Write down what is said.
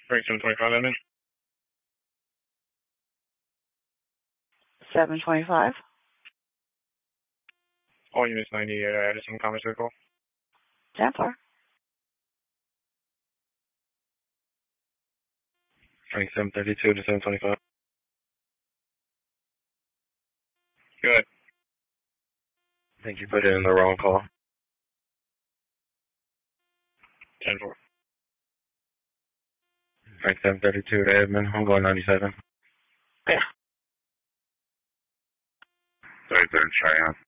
Frank 725, admin. 725. All units 98 Addison Commerce Vehicle. 10-4. Frank 732 to 725. Good. I think you put it in the wrong call. 10-4. Frank 732 to Edmond. I'm going 97. Yeah. 33rd Cheyenne.